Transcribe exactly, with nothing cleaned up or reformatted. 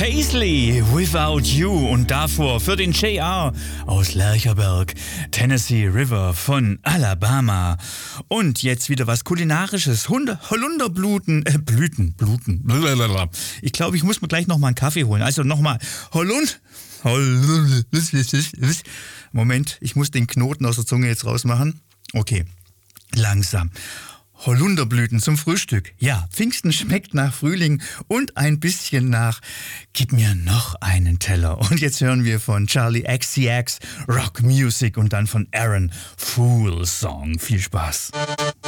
Paisley, Without You und davor für den J R aus Lercherberg, Tennessee River von Alabama. Und jetzt wieder was Kulinarisches, Hunde, Holunderblüten, äh, Blüten, Blüten, blablabla. Ich glaube, ich muss mir gleich nochmal einen Kaffee holen. Also nochmal, Holund, Holund, Moment, ich muss den Knoten aus der Zunge jetzt rausmachen. Okay, langsam. Holunderblüten zum Frühstück. Ja, Pfingsten schmeckt nach Frühling und ein bisschen nach Gib mir noch einen Teller. Und jetzt hören wir von Charlie X C X Rock Music und dann von Aaron Fool Song. Viel Spaß.